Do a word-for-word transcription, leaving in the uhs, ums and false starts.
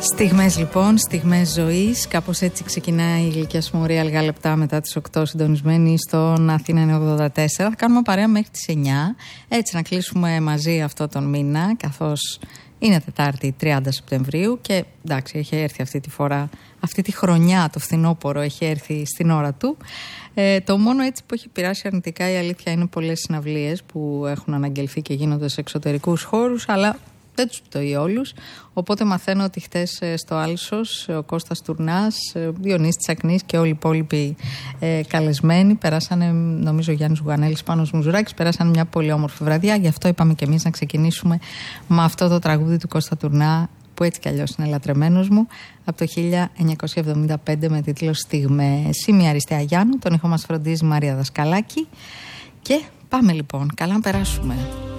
Στιγμές λοιπόν, στιγμές ζωής. Κάπως έτσι ξεκινάει η Γλυκιά Συμμορία, λίγα λεπτά μετά τις οκτώ, συντονισμένοι στον Αθήνα ογδόντα τέσσερα. Θα κάνουμε παρέα μέχρι τις εννιά. Έτσι να κλείσουμε μαζί αυτό τον μήνα, καθώς είναι Τετάρτη τριάντα Σεπτεμβρίου και εντάξει, έχει έρθει αυτή τη φορά, αυτή τη χρονιά, το φθινόπωρο έχει έρθει στην ώρα του. Ε, το μόνο έτσι που έχει πειράσει αρνητικά, η αλήθεια, είναι πολλές συναυλίες που έχουν αναγγελθεί και γίνονται σε εξωτερικούς χώρους, αλλά δεν τους πτωεί όλους. Οπότε μαθαίνω ότι χτες στο Άλσος ο Κώστας Τουρνάς, ο Διονύσης Τσακνής και όλοι οι υπόλοιποι ε, καλεσμένοι περάσανε, νομίζω ο Γιάννης Γουγανέλης, Πάνος Μουζουράκης, περάσανε μια πολύ όμορφη βραδιά. Γι' αυτό είπαμε και εμείς να ξεκινήσουμε με αυτό το τραγούδι του Κώστα Τουρνά, που έτσι κι αλλιώς είναι λατρεμένος μου, από το χίλια εννιακόσια εβδομήντα πέντε με τίτλο Στιγμές. Είμαι η Αριστεία Γιάννου, τον ήχο μας φροντίζει Μαρία Δασκαλάκη και πάμε λοιπόν, καλά να περάσουμε.